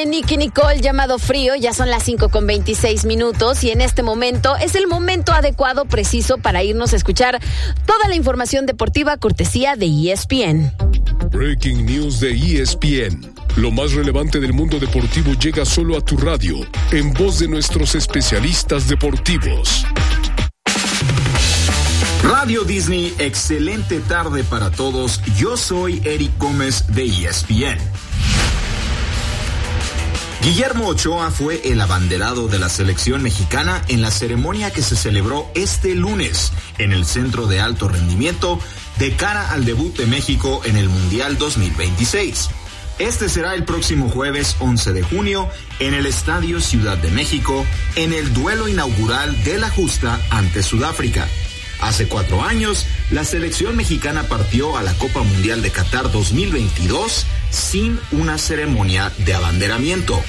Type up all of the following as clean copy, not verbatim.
de Nicki Nicole llamado Frío. Ya son las 5:26 y en este momento es el momento adecuado, preciso, para irnos a escuchar toda la información deportiva cortesía de ESPN. Breaking News de ESPN. Lo más relevante del mundo deportivo llega solo a tu radio, en voz de nuestros especialistas deportivos. Radio Disney, excelente tarde para todos. Yo soy Eric Gómez de ESPN. Guillermo Ochoa fue el abanderado de la selección mexicana en la ceremonia que se celebró este lunes en el Centro de Alto Rendimiento de cara al debut de México en el Mundial 2026. Este será el próximo jueves 11 de junio en el Estadio Ciudad de México en el duelo inaugural de la justa ante Sudáfrica. Hace 4 años, la selección mexicana partió a la Copa Mundial de Qatar 2022 sin una ceremonia de abanderamiento.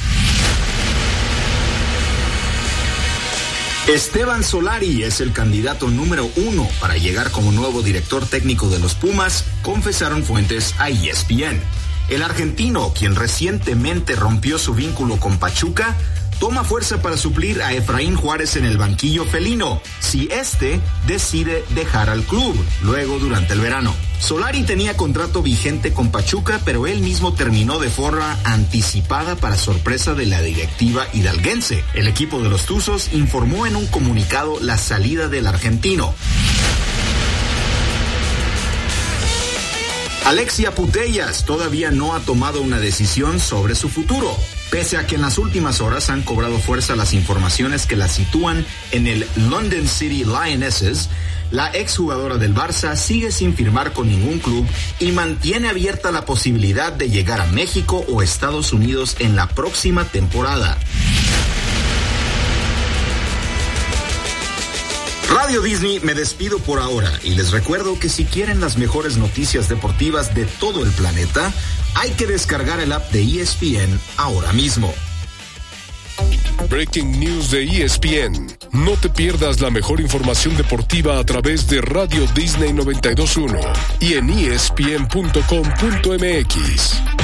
Esteban Solari es el candidato número 1 para llegar como nuevo director técnico de los Pumas, confesaron fuentes a ESPN. El argentino, quien recientemente rompió su vínculo con Pachuca, toma fuerza para suplir a Efraín Juárez en el banquillo felino, si este decide dejar al club, luego durante el verano. Solari tenía contrato vigente con Pachuca, pero él mismo terminó de forma anticipada para sorpresa de la directiva hidalguense. El equipo de los Tuzos informó en un comunicado la salida del argentino. Alexia Putellas todavía no ha tomado una decisión sobre su futuro, pese a que en las últimas horas han cobrado fuerza las informaciones que la sitúan en el London City Lionesses. La exjugadora del Barça sigue sin firmar con ningún club y mantiene abierta la posibilidad de llegar a México o Estados Unidos en la próxima temporada. Radio Disney, me despido por ahora y les recuerdo que si quieren las mejores noticias deportivas de todo el planeta, hay que descargar el app de ESPN ahora mismo. Breaking News de ESPN. No te pierdas la mejor información deportiva a través de Radio Disney 92.1 y en ESPN.com.mx.